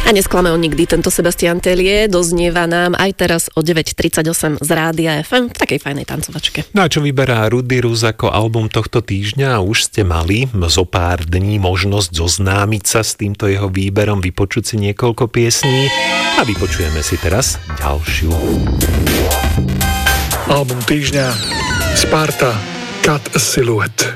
A nesklame on nikdy, tento Sebastian Tellier doznieva nám aj teraz o 9.38 z Rádia FM v takej fajnej tancovačke. No a čo vyberá Rudy Rus ako album tohto týždňa? Už ste mali zo pár dní možnosť zoznámiť sa s týmto jeho výberom, vypočuť si niekoľko piesní a vypočujeme si teraz ďalšiu. Album týždňa Sparta Cut a Silhouette.